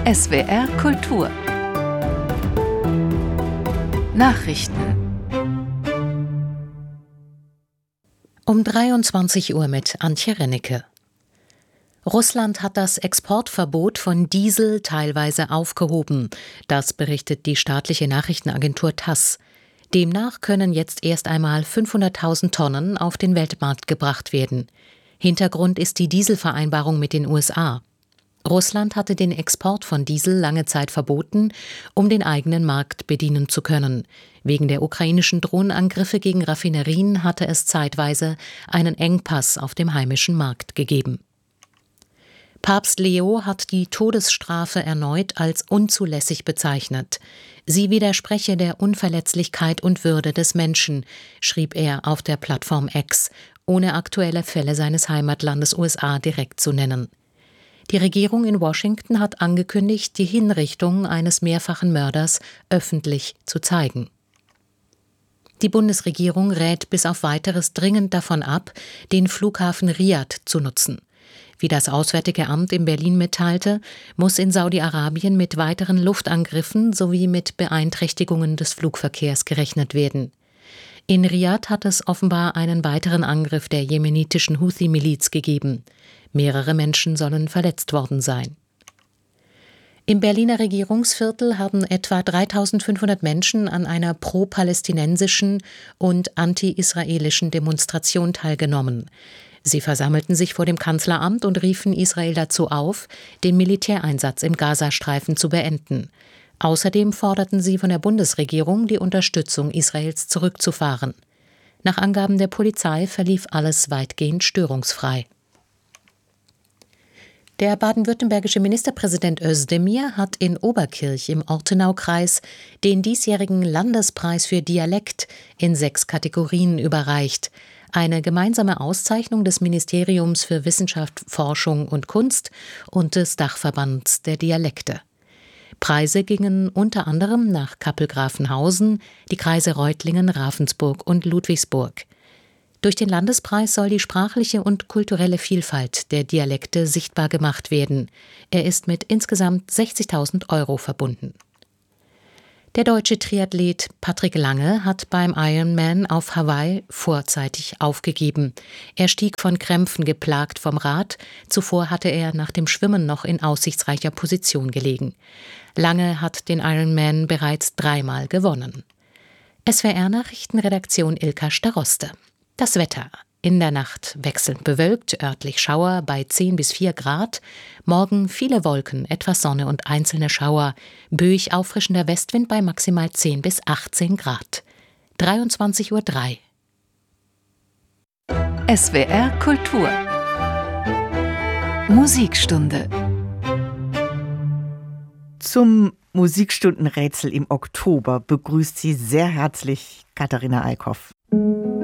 SWR Kultur Nachrichten um 23 Uhr mit Antje Rennecke. Russland hat das Exportverbot von Diesel teilweise aufgehoben. Das berichtet die staatliche Nachrichtenagentur TASS. Demnach können jetzt erst einmal 500.000 Tonnen auf den Weltmarkt gebracht werden. Hintergrund ist die Dieselvereinbarung mit den USA. Russland hatte den Export von Diesel lange Zeit verboten, um den eigenen Markt bedienen zu können. Wegen der ukrainischen Drohnenangriffe gegen Raffinerien hatte es zeitweise einen Engpass auf dem heimischen Markt gegeben. Papst Leo hat die Todesstrafe erneut als unzulässig bezeichnet. Sie widerspreche der Unverletzlichkeit und Würde des Menschen, schrieb er auf der Plattform X, ohne aktuelle Fälle seines Heimatlandes USA direkt zu nennen. Die Regierung in Washington hat angekündigt, die Hinrichtung eines mehrfachen Mörders öffentlich zu zeigen. Die Bundesregierung rät bis auf Weiteres dringend davon ab, den Flughafen Riad zu nutzen. Wie das Auswärtige Amt in Berlin mitteilte, muss in Saudi-Arabien mit weiteren Luftangriffen sowie mit Beeinträchtigungen des Flugverkehrs gerechnet werden. In Riad hat es offenbar einen weiteren Angriff der jemenitischen Houthi-Miliz gegeben. Mehrere Menschen sollen verletzt worden sein. Im Berliner Regierungsviertel haben etwa 3.500 Menschen an einer pro-palästinensischen und anti-israelischen Demonstration teilgenommen. Sie versammelten sich vor dem Kanzleramt und riefen Israel dazu auf, den Militäreinsatz im Gazastreifen zu beenden. Außerdem forderten sie von der Bundesregierung, die Unterstützung Israels zurückzufahren. Nach Angaben der Polizei verlief alles weitgehend störungsfrei. Der baden-württembergische Ministerpräsident Özdemir hat in Oberkirch im Ortenaukreis den diesjährigen Landespreis für Dialekt in 6 Kategorien überreicht. Eine gemeinsame Auszeichnung des Ministeriums für Wissenschaft, Forschung und Kunst und des Dachverbands der Dialekte. Preise gingen unter anderem nach Kappel-Grafenhausen, die Kreise Reutlingen, Ravensburg und Ludwigsburg. Durch den Landespreis soll die sprachliche und kulturelle Vielfalt der Dialekte sichtbar gemacht werden. Er ist mit insgesamt 60.000 € verbunden. Der deutsche Triathlet Patrick Lange hat beim Ironman auf Hawaii vorzeitig aufgegeben. Er stieg von Krämpfen geplagt vom Rad. Zuvor hatte er nach dem Schwimmen noch in aussichtsreicher Position gelegen. Lange hat den Ironman bereits 3-mal gewonnen. SWR-Nachrichtenredaktion Ilka Staroste. Das Wetter. In der Nacht wechselnd bewölkt, örtlich Schauer bei 10 bis 4 Grad. Morgen viele Wolken, etwas Sonne und einzelne Schauer. Böig auffrischender Westwind bei maximal 10 bis 18 Grad. 23:03 Uhr. SWR Kultur Musikstunde. Zum Musikstundenrätsel im Oktober begrüßt sie sehr herzlich Katharina Eickhoff.